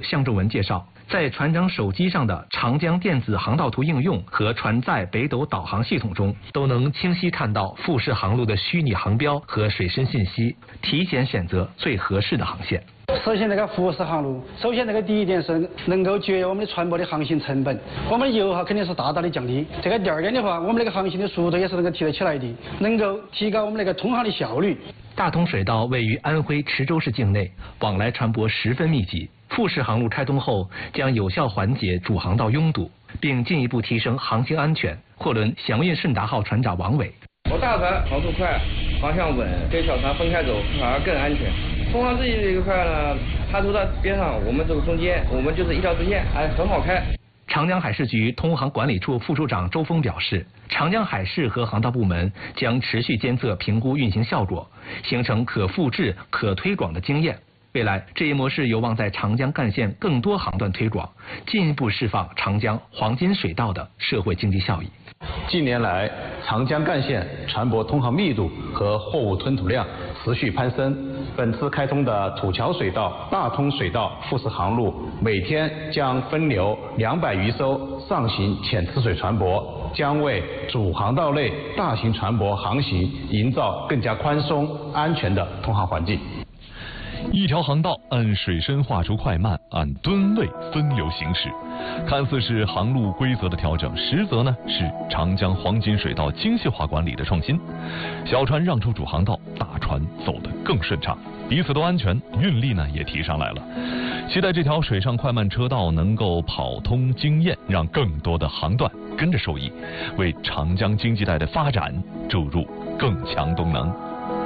向仲文介绍，在船长手机上的长江电子航道图应用和船载北斗导航系统中，都能清晰看到富士航路的虚拟航标和水深信息，提前选择最合适的航线。 实现这个富士航路，首先这个第一点是能够节约我们的船舶的航行成本，我们的油耗肯定是大大的降低。这个第二点的话，我们那个航行的速度也是能够提得起来的，能够提高我们那个通航的效率。 大通水道位于安徽池州市境内，往来船舶十分密集。富士航路开通后，将有效缓解主航道拥堵，并进一步提升航行安全。货轮祥运顺达号船长王伟： 我大船航速快，方向稳，跟小船分开走反而更安全。通航这一块呢，它都在边上，我们这个中间，我们就是一条直线，很好开。 长江海事局通航管理处副处长周峰表示，长江海事和航道部门将持续监测评估运行效果，形成可复制、可推广的经验。未来这一模式有望在长江干线更多航段推广，进一步释放长江黄金水道的社会经济效益。 近年来，长江干线船舶通航密度和货物吞吐量持续攀升。本次开通的土桥水道、大通水道富士航路，每天将分流200余艘上行浅次水船舶，将为主航道内大型船舶航行营造更加宽松、安全的通航环境。 一条航道按水深画出快慢，按吨位分流行驶，看似是航路规则的调整，实则呢是长江黄金水道精细化管理的创新。小船让出主航道，大船走得更顺畅，彼此都安全，运力呢也提上来了。期待这条水上快慢车道能够跑通经验，让更多的航段跟着受益，为长江经济带的发展注入更强动能。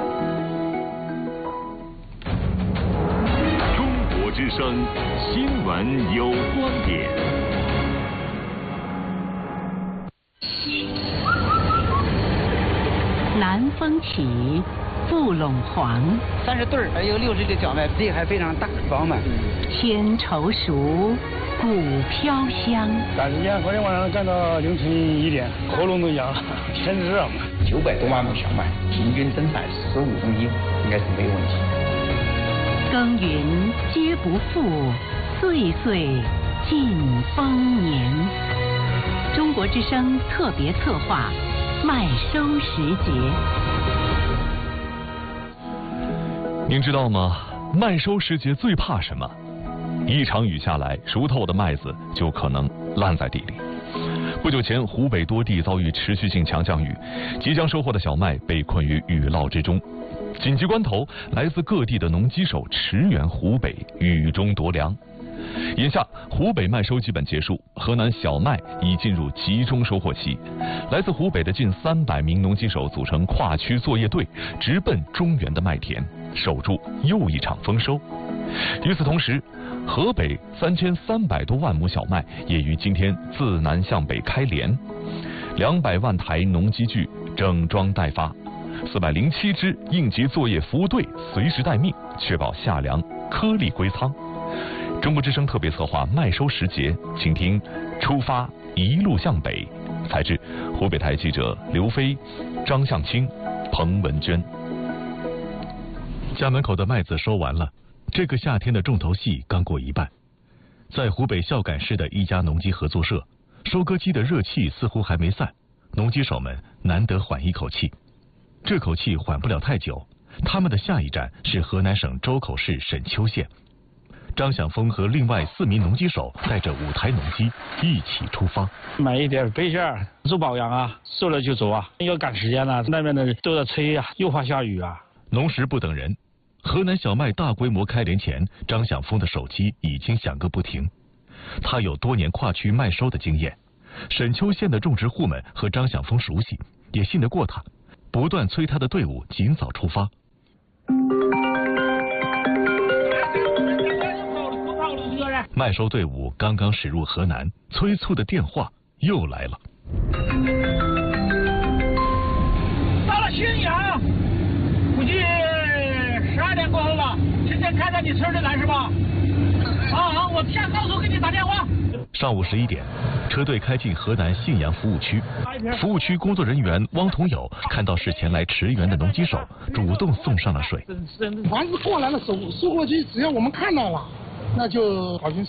之声新闻有观点。 南风起，布陇黄 30对儿，有60的脚麦，力还非常大，饱满。 天稠熟，谷飘香。 但是昨天晚上干到凌晨1点，喉咙都哑了，天热嘛。 900多万亩小麦，平均增产15公斤，应该是没有问题。 耕耘皆不负，岁岁尽丰年。中国之声特别策划，麦收时节。 您知道吗？麦收时节最怕什么？一场雨下来，熟透的麦子就可能烂在地里。不久前，湖北多地遭遇持续性强降雨，即将收获的小麦被困于雨涝之中。紧急关头，来自各地的农机手驰援湖北，雨中夺粮。眼下，湖北麦收基本结束，河南小麦已进入集中收获期。来自湖北的近300名农机手组成跨区作业队，直奔中原的麦田，守住又一场丰收。与此同时，河北3300多万亩小麦也于今天自南向北开镰，200万台农机具整装待发，407支应急作业服务队随时待命，确保夏粮颗粒归仓。中国之声特别策划麦收时节，请听出发一路向北。采自湖北台记者刘飞、张向清、彭文娟。 家门口的麦子收完了，这个夏天的重头戏刚过一半。在湖北孝感市的一家农机合作社，收割机的热气似乎还没散，农机手们难得缓一口气。这口气缓不了太久，他们的下一站是河南省周口市沈丘县。张响峰和另外4名农机手带着5台农机一起出发， 买一点备件，做保养啊，收了就走啊，要赶时间了，那边的都在催啊，又怕下雨啊。 农时不等人，河南小麦大规模开镰前，张响峰的手机已经响个不停。他有多年跨区麦收的经验，沈丘县的种植户们和张响峰熟悉，也信得过他，不断催他的队伍尽早出发。麦收队伍刚刚驶入河南，催促的电话又来了。 到了浔阳，估计12点过后了。今天开到你村里来是吧？好，我下高速给你打电话。 上午11点，车队开进河南信阳服务区。服务区工作人员汪同友看到是前来驰援的农机手，主动送上了水。 船子过来了，收过去，只要我们看到了，那就好像